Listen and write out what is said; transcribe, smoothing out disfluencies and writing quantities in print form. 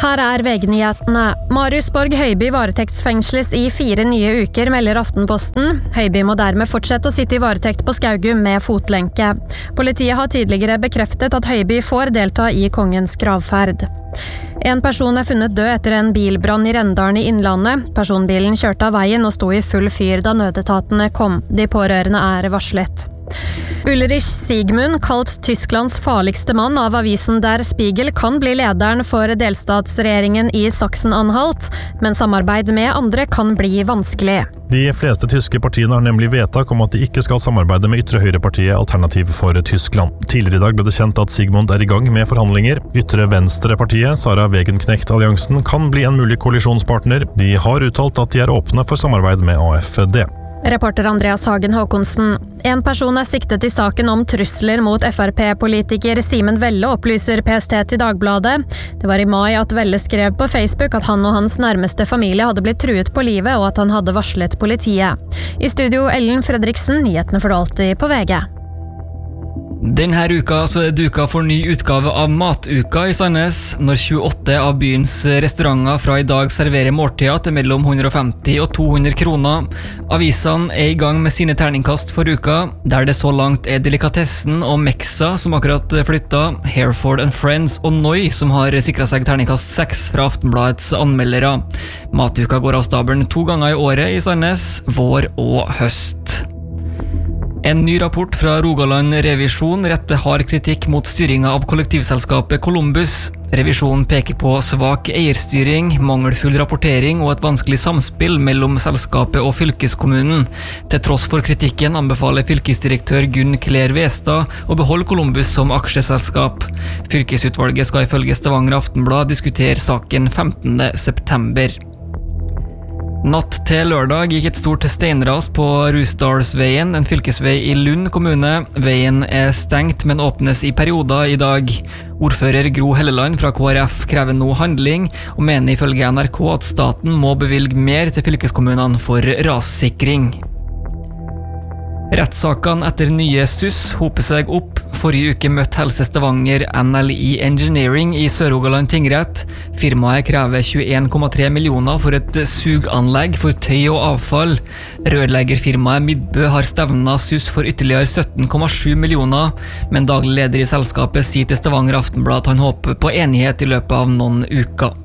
Her VG-nyhetene. Marius Borg Høiby varetektsfengsles i 4 nye uker, melder Aftenposten. Høiby må dermed fortsette å sitte i varetekt på Skaugum med fotlenke. Politiet har tidligere bekreftet at Høiby får delta i kongens gravferd. En person funnet død etter en bilbrann i Rendalen i Innlandet. Personbilen kjørte av veien og sto i full fyr da nødetatene kom. De pårørende varslet. Ulrich Sigmund, kalt Tysklands farligste mann av avisen Der Spiegel, kan bli lederen for delstatsregjeringen i Sachsen-Anhalt, men samarbeid med andre kan bli vanskelig. De fleste tyske partiene har nemlig vedtak om at de ikke skal samarbeide med ytre høyrepartiet Alternativ for Tyskland. Tidligere i dag ble det kjent at Sigmund i gang med forhandlinger. Ytre venstrepartiet, Sarah Wegenknecht-alliansen, kan bli en mulig koalisjonspartner. De har uttalt at de åpne for samarbeid med AFD. Reporter Andreas Hagen Håkonsen. En person siktet i saken om trusler mot FrP-politiker Simen Velle, opplyser PST til Dagbladet. Det var i mai at Velle skrev på Facebook at han og hans nærmeste familie hadde blitt truet på livet, og at han hadde varslet politiet. I studio Ellen Fredriksen, nyhetene får du alltid på VG. Denne uka så det duka for ny utgave av Matuka i Sandnes, når 28 av byens restauranter fra i dag serverer måltider til mellom 150 og 200 kroner. Avisene i gang med sine terningkast for uka, der det så langt Delikatessen og Mexa som akkurat flyttet, Hereford and Friends og Noi som har sikret seg terningkast 6 fra Aftenbladets anmeldere. Matuka går av stabelen 2 ganger i året i Sandnes, vår og høst. En ny rapport fra Rogaland Revisjon retter hard kritikk mot styringen av kollektivselskapet Columbus. Revisjonen peker på svak eierstyring, mangelfull rapportering og et vanskelig samspill mellom selskapet og fylkeskommunen. Til tross for kritikken anbefaler fylkesdirektør Gunn Claire Westad å beholde Columbus som aksjeselskap. Fylkesutvalget skal ifølge Stavanger Aftenblad diskutere saken 15. september. Natt til lørdag gikk et stort steinras på Rusdalsveien, en fylkesvei i Lund kommune. Veien stengt, men åpnes i perioder i dag. Ordfører Gro Helleland fra KrF krever nå handling, og mener ifølge NRK at staten må bevilge mer til fylkeskommunene for rassikring. Rettssakene etter nye SUS hoper seg opp. Forrige uke møtte Helse Stavanger NLI Engineering i Sør-Rogaland tingrett. Firmaet krever 21,3 millioner for et suganlegg for tøy og avfall. Rørleggerfirmaet Midbø har stevnet SUS for ytterligere 17,7 millioner, men daglig leder i selskapet sier til Stavanger Aftenblad at han håper på enighet i løpet av noen uker.